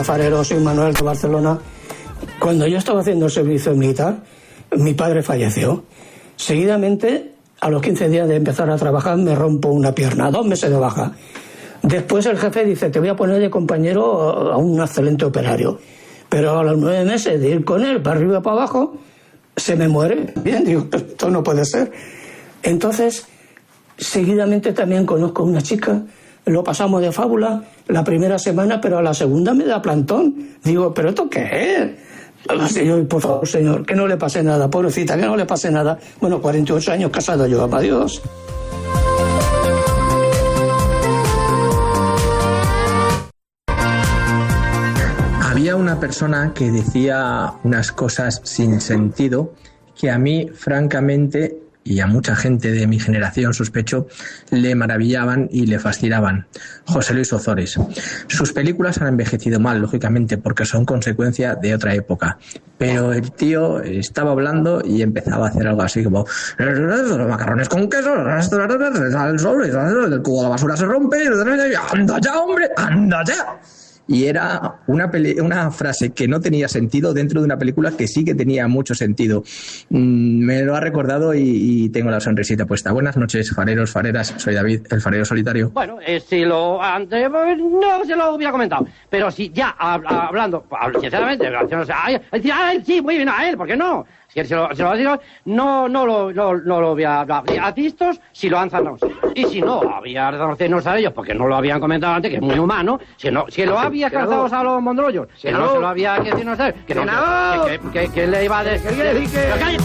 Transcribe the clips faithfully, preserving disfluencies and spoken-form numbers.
Hola, farero, soy Manuel de Barcelona. Cuando yo estaba haciendo el servicio militar, mi padre falleció. Seguidamente, a los quince días de empezar a trabajar, me rompo una pierna, dos meses de baja. Después el jefe dice, te voy a poner de compañero a un excelente operario. Pero a los nueve meses de ir con él, para arriba y para abajo, se me muere. Bien, digo, esto no puede ser. Entonces, seguidamente también conozco a una chica, lo pasamos de fábula la primera semana, pero a la segunda me da plantón. Digo, ¿pero esto qué es? Señor, por favor, señor, que no le pase nada, pobrecita, que no le pase nada. Bueno, cuarenta y ocho años casado yo, adiós. Había una persona que decía unas cosas sin sentido que a mí, francamente, y a mucha gente de mi generación, sospecho, le maravillaban y le fascinaban. José Luis Ozores. Sus películas han envejecido mal, lógicamente, porque son consecuencia de otra época. Pero el tío estaba hablando y empezaba a hacer algo así como los macarrones con queso, el sobre, el cubo de la basura se rompe, anda ya, hombre, anda ya. Y era una, peli- una frase que no tenía sentido dentro de una película que sí que tenía mucho sentido. Mm, me lo ha recordado y, y tengo la sonrisita puesta. Buenas noches, fareros, fareras. Soy David, el farero solitario. Bueno, eh, si lo antes no se lo hubiera comentado, pero si ya hab- hablando, sinceramente, gracias a él, decir, a él sí, muy bien, a él, ¿por qué no? Si se lo, se lo digo, no, no lo, no, no lo voy a hablar. A estos si lo han zanado. Y si no, había reconocernos a ellos, porque no lo habían comentado antes, que es muy humano, si no, si lo había calzado a los mondrollos, que no se lo había que decirnos a él, que no, que, que, que, que le iba a decir, que, que,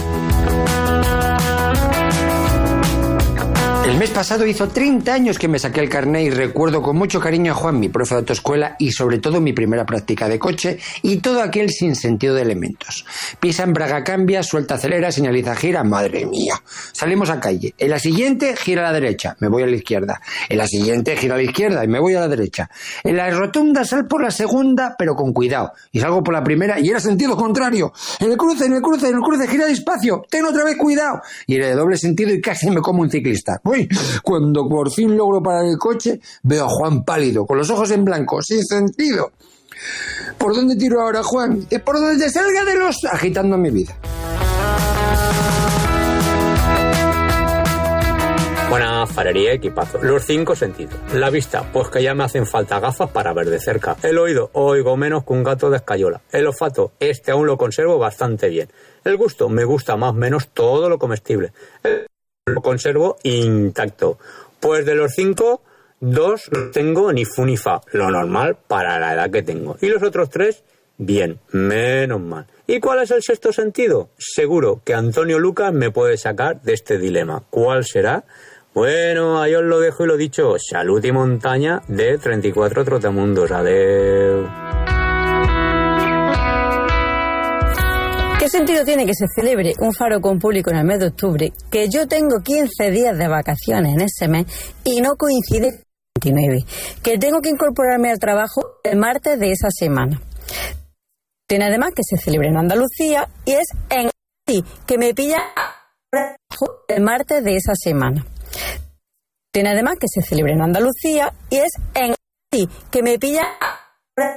El mes pasado hizo treinta años que me saqué el carné y recuerdo con mucho cariño a Juan, mi profe de autoescuela, y sobre todo mi primera práctica de coche y todo aquel sin sentido de elementos. Pisa en braga, cambia, suelta, acelera, señaliza, gira, madre mía. Salimos a calle. En la siguiente, gira a la derecha, me voy a la izquierda. En la siguiente, gira a la izquierda y me voy a la derecha. En la rotonda sal por la segunda, pero con cuidado. Y salgo por la primera y era sentido contrario. En el cruce, en el cruce, en el cruce, gira despacio. Ten otra vez cuidado. Y era de doble sentido y casi me como un ciclista. Uy, cuando por fin logro parar el coche, veo a Juan pálido, con los ojos en blanco, sin sentido. ¿Por dónde tiro ahora, Juan? Por donde salga de los... agitando mi vida. Buena farería, equipazo. Los cinco sentidos. La vista, pues que ya me hacen falta gafas para ver de cerca. El oído, oigo menos que un gato de escayola. El olfato, este aún lo conservo bastante bien. El gusto, me gusta más o menos todo lo comestible. El lo conservo intacto. Pues de los cinco, dos no tengo ni fu ni fa, lo normal para la edad que tengo. Y los otros tres, bien, menos mal. ¿Y cuál es el sexto sentido? Seguro que Antonio Lucas me puede sacar de este dilema. ¿Cuál será? Bueno, ahí os lo dejo y lo dicho. Salud y montaña de treinta y cuatro Trotamundos. Adeu. ¿Qué sentido tiene que se celebre un faro con público en el mes de octubre, que yo tengo quince días de vacaciones en ese mes y no coincide con el veintinueve, que tengo que incorporarme al trabajo el martes de esa semana? Tiene además que se celebre en Andalucía y es en que me pilla el martes de esa semana. Tiene además que se celebre en Andalucía y es en que me pilla